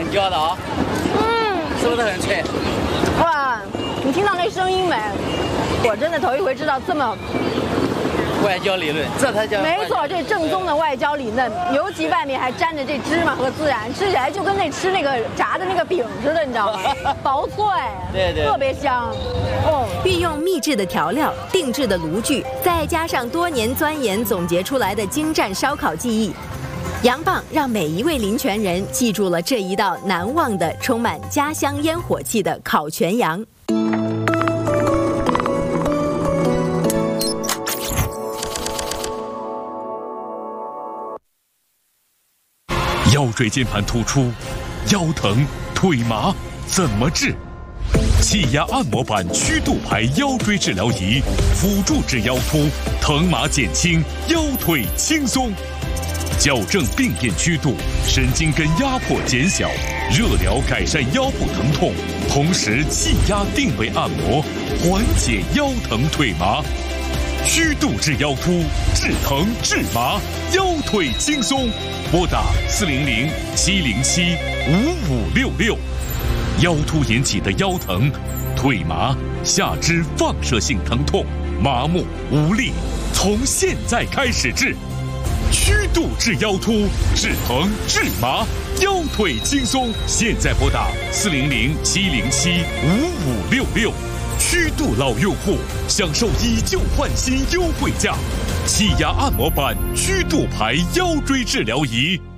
叫的啊，是不是很脆？ 哇，你听到那声音没？我真的头一回知道这么。 外焦里嫩，这才叫没错，这正宗的外焦里嫩，尤其外面还沾着这芝麻和孜然，吃起来就跟吃那个炸的那个饼似的，你知道吗？薄脆， 对， 特别香。哦， 运用秘制的调料、定制的炉具，再加上多年钻研总结出来的精湛烧烤技艺，杨棒让每一位临泉人记住了这一道难忘的、充满家乡烟火气的烤全羊。 腰椎间盘突出、腰疼、腿麻怎么治？气压按摩板曲度排腰椎治疗仪，辅助治腰突，疼麻减轻，腰腿轻松。矫正病变曲度，神经根压迫减小，热疗改善腰部疼痛，同时气压定位按摩，缓解腰疼腿麻。 曲度治腰突，治疼治麻，腰腿轻松。拨打400-707-5566。腰突引起的腰疼、腿麻、下肢放射性疼痛、麻木无力，从现在开始治。曲度治腰突，治疼治麻，腰腿轻松。现在拨打400-707-5566。 曲度老用户享受以旧换新优惠价，气压按摩板曲度排腰椎治疗仪。